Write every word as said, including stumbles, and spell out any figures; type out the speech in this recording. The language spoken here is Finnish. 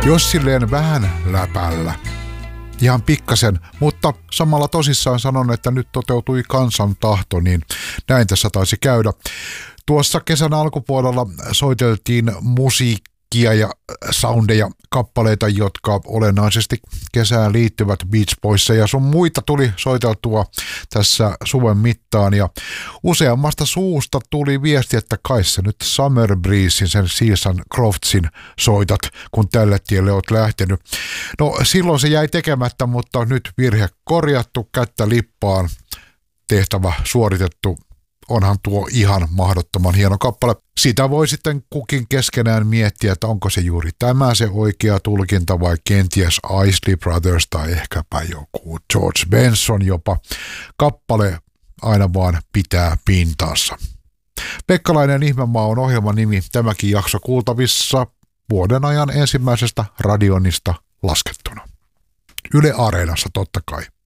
Jos silleen vähän läpällä. Ihan pikkasen, mutta samalla tosissaan sanon, että nyt toteutui kansan tahto, niin näin tässä taisi käydä. Tuossa kesän alkupuolella soiteltiin musiikkia ja soundeja, kappaleita, jotka olennaisesti kesään liittyvät. Beach Boysia ja sun muita tuli soiteltua tässä suven mittaan, ja useammasta suusta tuli viesti, että kai se nyt Summer Breezein, sen Susan Croftsin soitat, kun tälle tielle oot lähtenyt. No silloin se jäi tekemättä, mutta nyt virhe korjattu, kättä lippaan, tehtävä suoritettu. Onhan tuo ihan mahdottoman hieno kappale. Sitä voi sitten kukin keskenään miettiä, että onko se juuri tämä se oikea tulkinta vai kenties Isley Brothers tai ehkäpä joku George Benson jopa. Kappale aina vaan pitää pintaansa. Pekkalainen ihmemaa on ohjelman nimi. Tämäkin jakso kuultavissa vuoden ajan ensimmäisestä radionista laskettuna. Yle Areenassa totta kai.